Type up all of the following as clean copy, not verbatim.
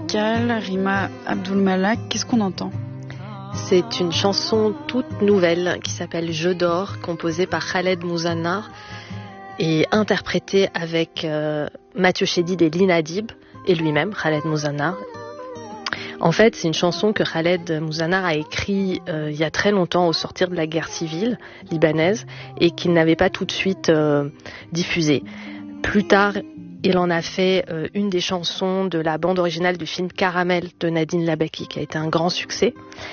musicale. Rima Abdul-Malak, qu'est-ce qu'on entend ? C'est une chanson toute nouvelle qui s'appelle Je dors, composée par Khaled Mouzannar et interprétée avec Mathieu Chédid et Lina Adib et lui-même, Khaled Mouzannar. En fait, c'est une chanson que Khaled Mouzannar a écrite il y a très longtemps au sortir de la guerre civile libanaise et qu'il n'avait pas tout de suite diffusée. Plus tard, il en a fait une des chansons de la bande originale du film Caramel de Nadine Labaki qui a été un grand succès.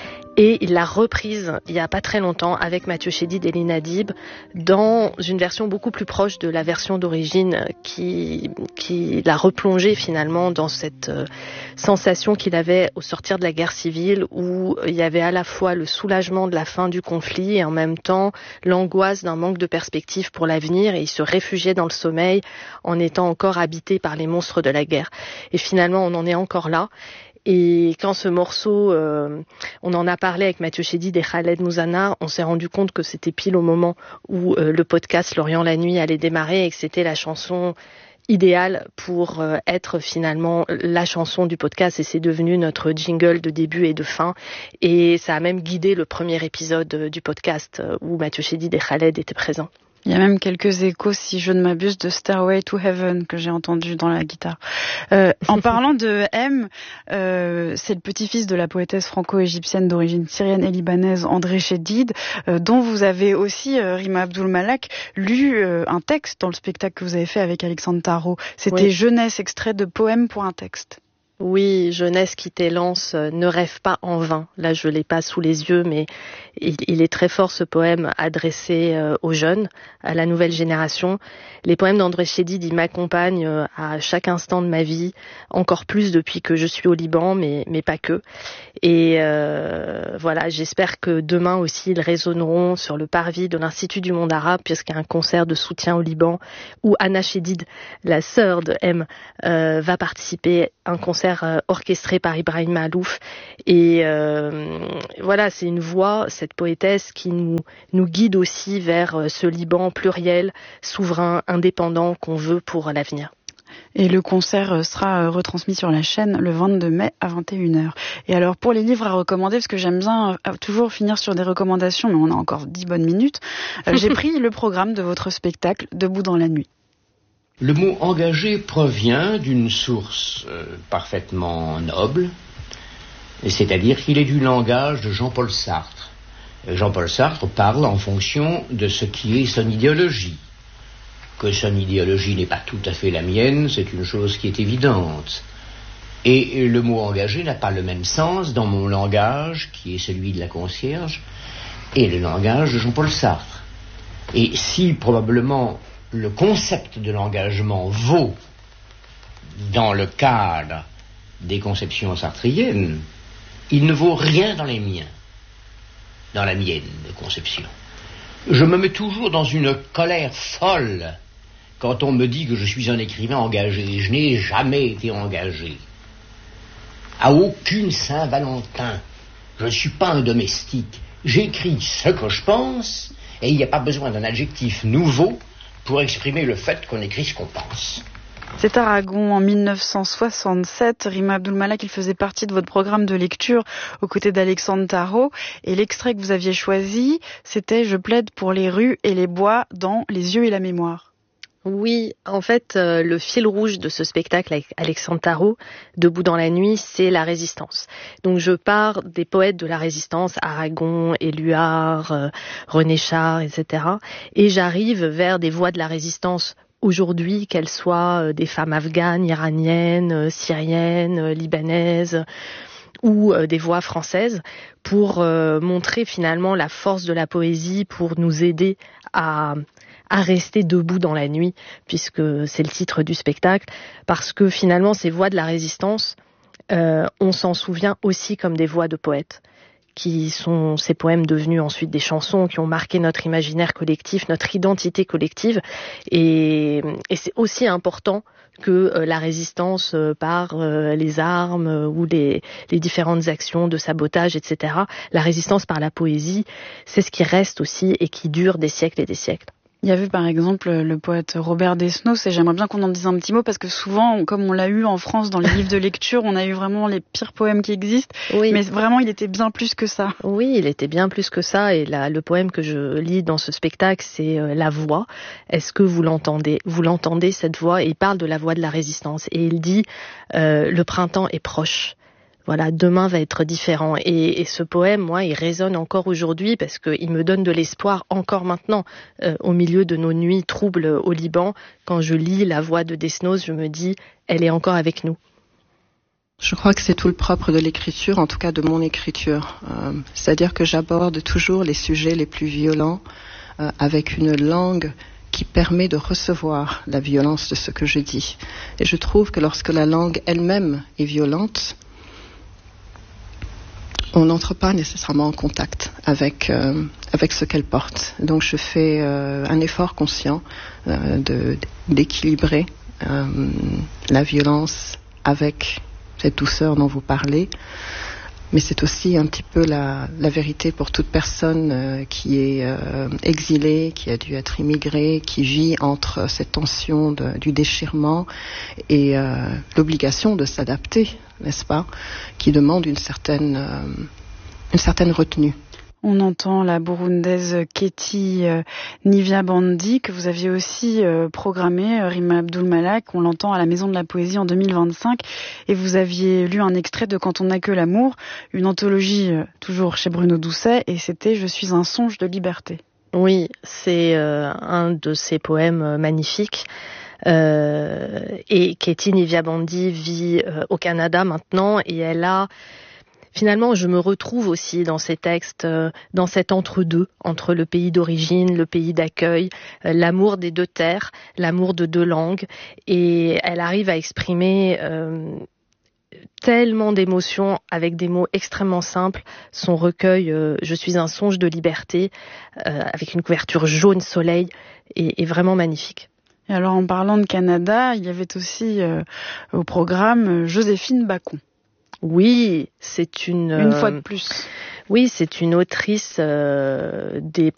Et il l'a reprise il y a pas très longtemps avec Mathieu Chédid et Lina Adib dans une version beaucoup plus proche de la version d'origine qui l'a replongé finalement dans cette sensation qu'il avait au sortir de la guerre civile où il y avait à la fois le soulagement de la fin du conflit et en même temps l'angoisse d'un manque de perspective pour l'avenir et il se réfugiait dans le sommeil en étant encore habité par les monstres de la guerre. Et finalement on en est encore là. Et quand ce morceau, on en a parlé avec Mathieu Chédid et Khaled Mouzannar, on s'est rendu compte que c'était pile au moment où le podcast Lorient la nuit allait démarrer et que c'était la chanson idéale pour être finalement la chanson du podcast et c'est devenu notre jingle de début et de fin et ça a même guidé le premier épisode du podcast où Mathieu Chédid et Khaled étaient présents. Il y a même quelques échos, si je ne m'abuse, de Stairway to Heaven que j'ai entendu dans la guitare. En parlant de M, c'est le petit-fils de la poétesse franco-égyptienne d'origine syrienne et libanaise André Chédid, dont vous avez aussi, Rima Abdul-Malak, lu un texte dans le spectacle que vous avez fait avec Alexandre Tarot. C'était Jeunesse, extrait de Poème pour un texte. Oui, Jeunesse qui t'élance, ne rêve pas en vain. Là, je l'ai pas sous les yeux, mais il est très fort ce poème adressé aux jeunes, à la nouvelle génération. Les poèmes d'André Chédid, ils m'accompagnent à chaque instant de ma vie, encore plus depuis que je suis au Liban, mais pas que. Et voilà, j'espère que demain aussi, ils résonneront sur le parvis de l'Institut du monde arabe, puisqu'il y a un concert de soutien au Liban, où Anna Chédid, la sœur de M, va participer à un concert orchestré par Ibrahim Malouf et voilà, c'est une voix, cette poétesse qui nous guide aussi vers ce Liban pluriel, souverain, indépendant qu'on veut pour l'avenir. Et le concert sera retransmis sur la chaîne le 22 mai à 21h. Et alors pour les livres à recommander, parce que j'aime bien toujours finir sur des recommandations, mais on a encore 10 bonnes minutes, j'ai pris le programme de votre spectacle Debout dans la nuit. Le mot engagé provient d'une source parfaitement noble, c'est-à-dire qu'il est du langage de Jean-Paul Sartre. Jean-Paul Sartre parle en fonction de ce qui est son idéologie. Que son idéologie n'est pas tout à fait la mienne, c'est une chose qui est évidente. Et le mot engagé n'a pas le même sens dans mon langage, qui est celui de la concierge, et le langage de Jean-Paul Sartre. Et si probablement le concept de l'engagement vaut dans le cadre des conceptions sartriennes, il ne vaut rien dans les miens, dans la mienne conception. Je me mets toujours dans une colère folle quand on me dit que je suis un écrivain engagé. Je n'ai jamais été engagé. À aucune Saint-Valentin. Je ne suis pas un domestique. J'écris ce que je pense et il n'y a pas besoin d'un adjectif nouveau pour exprimer le fait qu'on écrit ce qu'on pense. C'est Aragon en 1967. Rima Abdul-Malak, il faisait partie de votre programme de lecture aux côtés d'Alexandre Tarot. Et l'extrait que vous aviez choisi, c'était « Je plaide pour les rues et les bois dans Les yeux et la mémoire ». Oui, en fait, le fil rouge de ce spectacle avec Alexandre Tarot, Debout dans la nuit, c'est la résistance. Donc je pars des poètes de la résistance, Aragon, Éluard, René Char, etc. Et j'arrive vers des voix de la résistance aujourd'hui, qu'elles soient des femmes afghanes, iraniennes, syriennes, libanaises ou des voix françaises, pour montrer finalement la force de la poésie, pour nous aider à rester debout dans la nuit, puisque c'est le titre du spectacle, parce que finalement ces voix de la résistance, on s'en souvient aussi comme des voix de poètes, qui sont ces poèmes devenus ensuite des chansons, qui ont marqué notre imaginaire collectif, notre identité collective, et c'est aussi important que la résistance par les armes ou les différentes actions de sabotage, etc. La résistance par la poésie, c'est ce qui reste aussi et qui dure des siècles et des siècles. Il y avait par exemple le poète Robert Desnos, et j'aimerais bien qu'on en dise un petit mot parce que souvent, comme on l'a eu en France dans les livres de lecture, on a eu vraiment les pires poèmes qui existent, oui. Mais vraiment il était bien plus que ça. Oui, il était bien plus que ça, et là, le poème que je lis dans ce spectacle, c'est La Voix. Est-ce que vous l'entendez ? Vous l'entendez, cette voix ? Et il parle de la voix de la résistance, et il dit le printemps est proche. Voilà, demain va être différent. Et ce poème, moi, il résonne encore aujourd'hui parce qu'il me donne de l'espoir encore maintenant. Au milieu de nos nuits troubles au Liban, quand je lis la voix de Desnos, je me dis, elle est encore avec nous. Je crois que c'est tout le propre de l'écriture, en tout cas de mon écriture. C'est-à-dire que j'aborde toujours les sujets les plus violents avec une langue qui permet de recevoir la violence de ce que je dis. Et je trouve que lorsque la langue elle-même est violente, on n'entre pas nécessairement en contact avec ce qu'elle porte. Donc je fais un effort conscient d'équilibrer la violence avec cette douceur dont vous parlez. Mais c'est aussi un petit peu la vérité pour toute personne qui est exilée, qui a dû être immigrée, qui vit entre cette tension du déchirement et l'obligation de s'adapter, n'est-ce pas, qui demande une certaine retenue. On entend la burundaise Keti Nivyabandi, que vous aviez aussi programmée, Rima Abdul-Malak. On l'entend à la Maison de la Poésie en 2025. Et vous aviez lu un extrait de Quand on n'a que l'amour, une anthologie toujours chez Bruno Doucet, et c'était « Je suis un songe de liberté ». Oui, c'est un de ces poèmes magnifiques. Et Keti Nivyabandi vit au Canada maintenant, et elle a... Finalement, je me retrouve aussi dans ces textes, dans cet entre-deux, entre le pays d'origine, le pays d'accueil, l'amour des deux terres, l'amour de deux langues. Et elle arrive à exprimer tellement d'émotions avec des mots extrêmement simples. Son recueil « Je suis un songe de liberté » avec une couverture jaune soleil est vraiment magnifique. Et alors, en parlant de Canada, il y avait aussi au programme Joséphine Bacon. Oui, c'est une fois de plus. Oui, c'est une autrice des